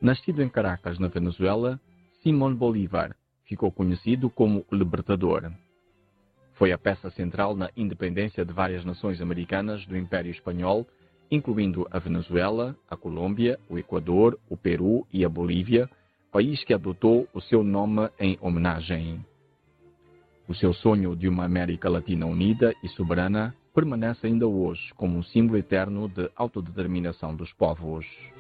Nascido em Caracas, na Venezuela, Simón Bolívar ficou conhecido como o Libertador. Foi a peça central na independência de várias nações americanas do Império Espanhol, incluindo a Venezuela, a Colômbia, o Equador, o Peru e a Bolívia, país que adotou o seu nome em homenagem. O seu sonho de uma América Latina unida e soberana permanece ainda hoje como um símbolo eterno de autodeterminação dos povos.